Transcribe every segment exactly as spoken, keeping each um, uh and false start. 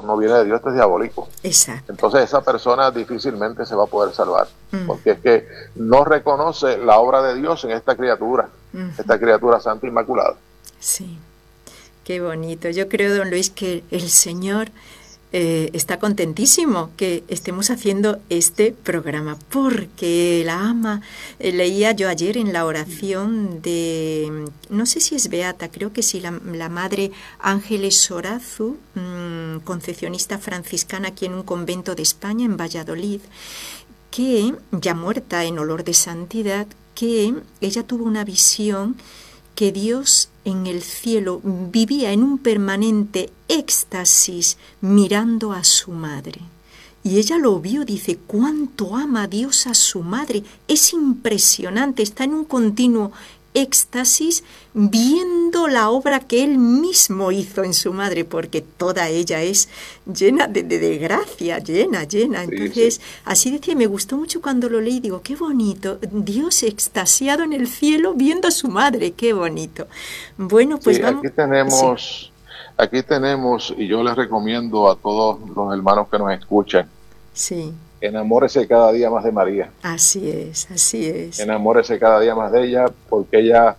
no, no viene de Dios, esto es diabólico. Exacto. Entonces esa persona difícilmente se va a poder salvar, Mm. porque es que no reconoce la obra de Dios en esta criatura, Mm. esta criatura santa inmaculada. Sí, qué bonito. Yo creo, don Luis, que el Señor eh, está contentísimo que estemos haciendo este programa, porque la ama. Eh, leía yo ayer en la oración de, no sé si es beata, creo que sí, la, la madre Ángeles Sorazu, mmm, concepcionista franciscana aquí en un convento de España, en Valladolid, que, ya muerta en olor de santidad, que ella tuvo una visión que Dios en el cielo vivía en un permanente éxtasis mirando a su madre. Y ella lo vio, dice, cuánto ama Dios a su madre. Es impresionante, está en un continuo éxtasis viendo la obra que él mismo hizo en su madre, porque toda ella es llena de, de, de gracia, llena, llena. Entonces, sí, sí. Así decía, me gustó mucho cuando lo leí, digo, qué bonito, Dios extasiado en el cielo viendo a su madre, qué bonito. Bueno, pues sí, vamos. Aquí tenemos, sí. aquí tenemos, y yo les recomiendo a todos los hermanos que nos escuchan, sí. enamórese cada día más de María. Así es, así es. Enamórese cada día más de ella, porque ella,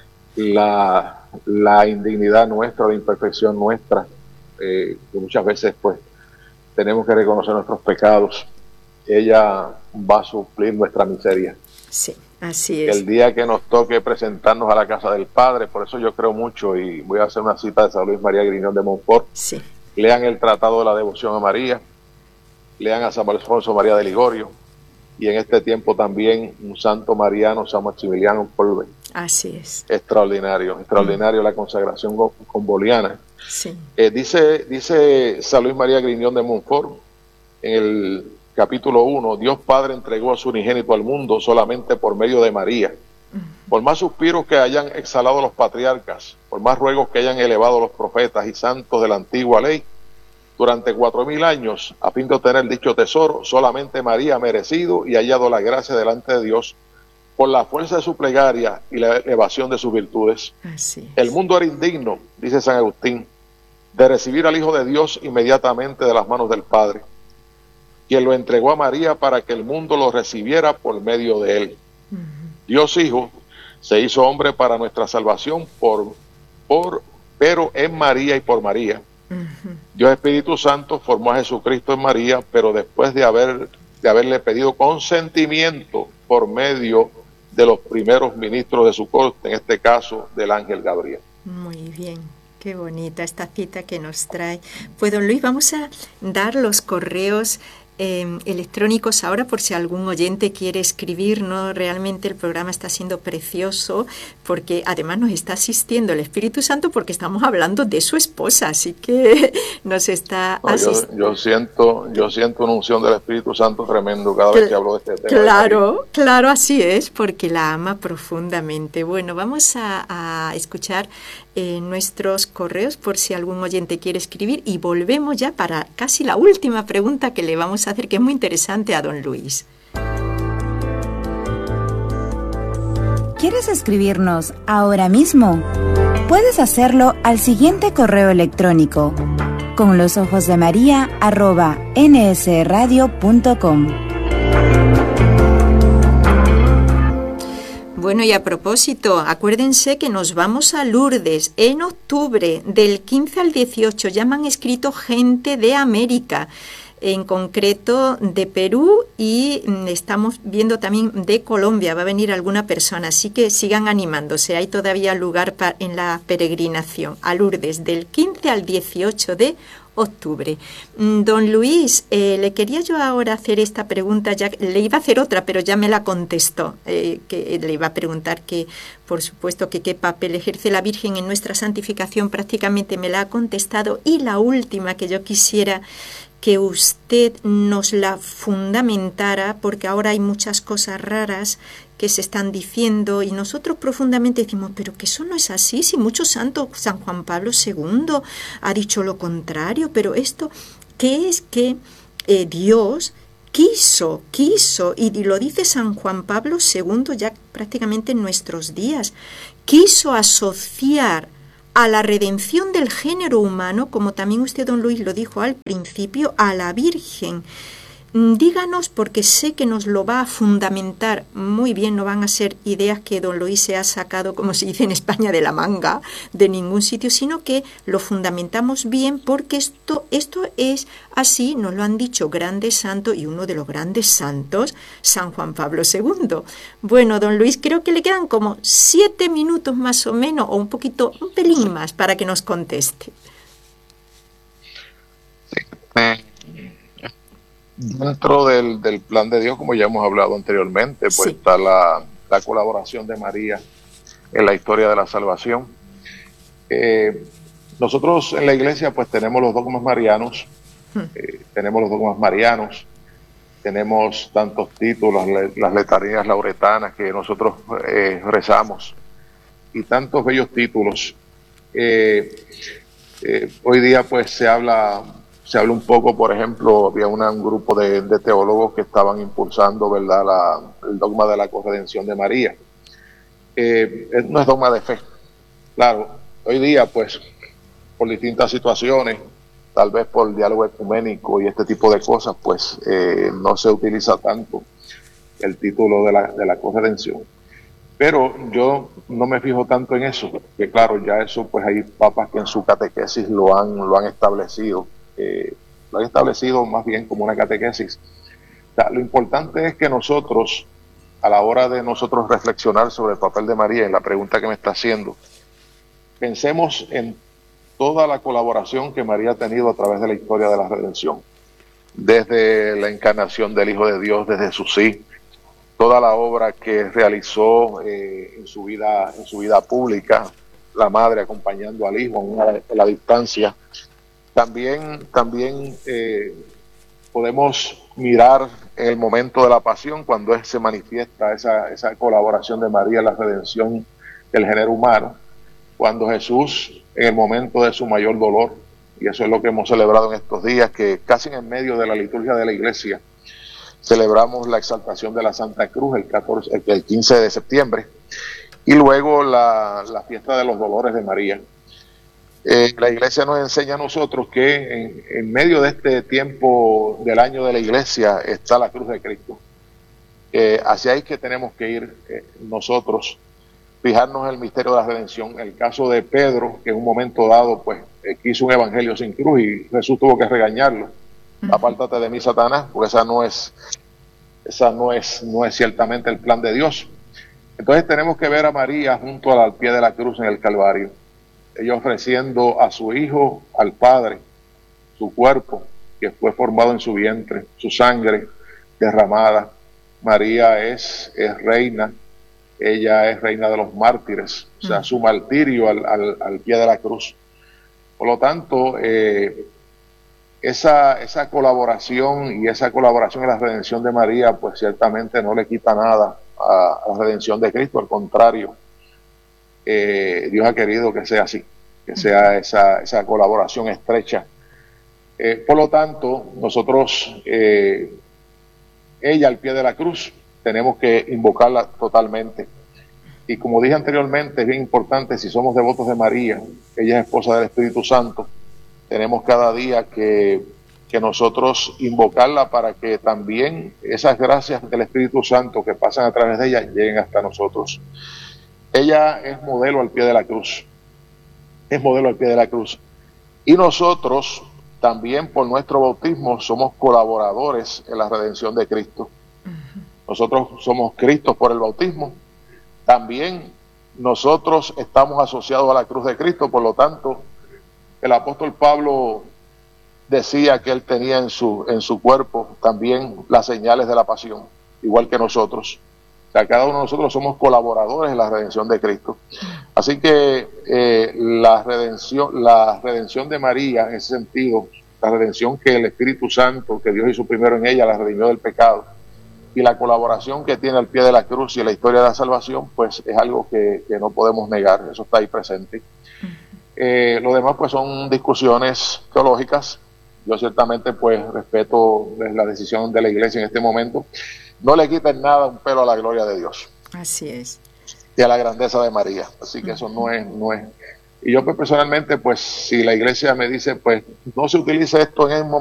la, la indignidad nuestra, la imperfección nuestra, eh, que muchas veces pues tenemos que reconocer nuestros pecados, ella va a suplir nuestra miseria. Sí, así es. El día que nos toque presentarnos a la casa del Padre, por eso yo creo mucho, y voy a hacer una cita de San Luis María Griñón de Montfort, sí. Lean el Tratado de la Devoción a María, lean a San Alfonso María de Ligorio, y en este tiempo también un santo mariano, San Maximiliano Kolbe. Así es. Extraordinario, extraordinario mm. la consagración comboliana. Sí. Eh, dice, dice San Luis María Griñón de Montfort, en el capítulo uno, Dios Padre entregó a su unigénito al mundo solamente por medio de María. Mm. Por más suspiros que hayan exhalado los patriarcas, por más ruegos que hayan elevado los profetas y santos de la antigua ley, durante cuatro mil años, a fin de obtener dicho tesoro, solamente María ha merecido y hallado la gracia delante de Dios por la fuerza de su plegaria y la elevación de sus virtudes. Así es. El mundo era indigno, dice San Agustín, de recibir al Hijo de Dios inmediatamente de las manos del Padre, quien lo entregó a María para que el mundo lo recibiera por medio de él. Uh-huh. Dios Hijo se hizo hombre para nuestra salvación, por, por, pero en María y por María. Uh-huh. Dios Espíritu Santo formó a Jesucristo en María, pero después de haber de haberle pedido consentimiento por medio de los primeros ministros de su corte, en este caso del ángel Gabriel. Muy bien, qué bonita esta cita que nos trae. Pues don Luis, vamos a dar los correos Eh, electrónicos ahora por si algún oyente quiere escribir, ¿no? Realmente el programa está siendo precioso porque además nos está asistiendo el Espíritu Santo porque estamos hablando de su esposa, así que nos está no, yo, yo siento yo siento una unción del Espíritu Santo tremendo cada vez que hablo de este tema. Claro, claro, así es, porque la ama profundamente. Bueno, vamos a, a escuchar eh, nuestros correos por si algún oyente quiere escribir y volvemos ya para casi la última pregunta que le vamos a hacer, que es muy interesante, a don Luis. ¿Quieres escribirnos ahora mismo? Puedes hacerlo al siguiente correo electrónico: con los ojos de María arroba nsradio punto com. Bueno, y a propósito, acuérdense que nos vamos a Lourdes en octubre, del quince al dieciocho. Ya me han escrito gente de América, en concreto de Perú, y estamos viendo también de Colombia, va a venir alguna persona, así que sigan animándose, hay todavía lugar pa, en la peregrinación a Lourdes del quince al dieciocho de octubre. Don Luis, eh, le quería yo ahora hacer esta pregunta, ya le iba a hacer otra, pero ya me la contestó, eh, que le iba a preguntar que, por supuesto, que qué papel ejerce la Virgen en nuestra santificación, prácticamente me la ha contestado, y la última que yo quisiera que usted nos la fundamentara, porque ahora hay muchas cosas raras que se están diciendo y nosotros profundamente decimos, pero que eso no es así, si muchos santos, San Juan Pablo segundo ha dicho lo contrario, pero esto, ¿qué es que eh, Dios quiso, quiso, y, y lo dice San Juan Pablo segundo ya prácticamente en nuestros días, quiso asociar a la redención del género humano, como también usted, don Luis, lo dijo al principio, a la Virgen. Díganos, porque sé que nos lo va a fundamentar muy bien, no van a ser ideas que don Luis se ha sacado, como se dice en España, de la manga, de ningún sitio, sino que lo fundamentamos bien, porque esto, esto es así, nos lo han dicho grandes santos, y uno de los grandes santos, San Juan Pablo segundo. Bueno, don Luis, creo que le quedan como siete minutos más o menos, o un poquito, un pelín más, para que nos conteste. Dentro del, del plan de Dios, como ya hemos hablado anteriormente, pues sí, está la, la colaboración de María en la historia de la salvación. Eh, nosotros en la iglesia pues tenemos los dogmas marianos, eh, tenemos los dogmas marianos, tenemos tantos títulos, las, las letanías lauretanas que nosotros eh, rezamos, y tantos bellos títulos. Eh, eh, hoy día pues se habla... Se habla un poco, por ejemplo, había una, un grupo de, de teólogos que estaban impulsando, ¿verdad?, la, el dogma de la corredención de María. Eh, no es dogma de fe. Claro, hoy día, pues, por distintas situaciones, tal vez por el diálogo ecuménico y este tipo de cosas, pues, eh, no se utiliza tanto el título de la, de la corredención. Pero yo no me fijo tanto en eso, que claro, ya eso, pues, hay papas que en su catequesis lo han, lo han establecido. Eh, lo han establecido más bien como una catequesis. O sea, lo importante es que nosotros, a la hora de nosotros reflexionar sobre el papel de María, en la pregunta que me está haciendo, pensemos en toda la colaboración que María ha tenido a través de la historia de la redención, desde la encarnación del Hijo de Dios, desde su sí, toda la obra que realizó eh, en su vida, en su vida pública, la madre acompañando al Hijo a la, a la distancia. También, también eh, podemos mirar en el momento de la pasión, cuando es, se manifiesta esa, esa colaboración de María en la redención del género humano, cuando Jesús, en el momento de su mayor dolor, y eso es lo que hemos celebrado en estos días, que casi en medio de la liturgia de la iglesia, celebramos la exaltación de la Santa Cruz el, catorce, el quince de septiembre, y luego la, la fiesta de los dolores de María. Eh, la iglesia nos enseña a nosotros que en, en medio de este tiempo del año de la iglesia está la cruz de Cristo. Eh, hacia ahí que tenemos que ir eh, nosotros, fijarnos en el misterio de la redención. El caso de Pedro, que en un momento dado pues eh, quiso un evangelio sin cruz y Jesús tuvo que regañarlo. Uh-huh. Apártate de mí, Satanás, porque esa no es, esa no es, no es ciertamente el plan de Dios. Entonces tenemos que ver a María junto al, al pie de la cruz en el Calvario. Ella ofreciendo a su Hijo, al Padre, su cuerpo, que fue formado en su vientre, su sangre derramada. María es, es reina, ella es reina de los mártires, o sea, su martirio al, al, al pie de la cruz. Por lo tanto, eh, esa, esa colaboración y esa colaboración en la redención de María, pues ciertamente no le quita nada a, a la redención de Cristo, al contrario. Eh, Dios ha querido que sea así, que sea esa, esa colaboración estrecha. Eh, por lo tanto, nosotros, eh, ella al pie de la cruz, tenemos que invocarla totalmente. Y como dije anteriormente, es bien importante, si somos devotos de María, ella es esposa del Espíritu Santo, tenemos cada día que, que nosotros invocarla para que también esas gracias del Espíritu Santo que pasan a través de ella lleguen hasta nosotros. Ella es modelo al pie de la cruz, es modelo al pie de la cruz. Y nosotros también por nuestro bautismo somos colaboradores en la redención de Cristo. Nosotros somos Cristo por el bautismo. También nosotros estamos asociados a la cruz de Cristo, por lo tanto, el apóstol Pablo decía que él tenía en su, en su cuerpo también las señales de la pasión, igual que nosotros. O sea, cada uno de nosotros somos colaboradores en la redención de Cristo. Así que eh, la redención, la redención de María, en ese sentido, la redención que el Espíritu Santo, que Dios hizo primero en ella, la redimió del pecado, y la colaboración que tiene al pie de la cruz y en la historia de la salvación, pues es algo que, que no podemos negar, eso está ahí presente. Eh, lo demás pues son discusiones teológicas. Yo ciertamente pues respeto la decisión de la iglesia en este momento. No le quiten nada un pelo a la gloria de Dios. Así es. Y a la grandeza de María. Así que eso no es, no es, Y yo pues, personalmente, pues si la iglesia me dice, pues no se utilice esto en el momento,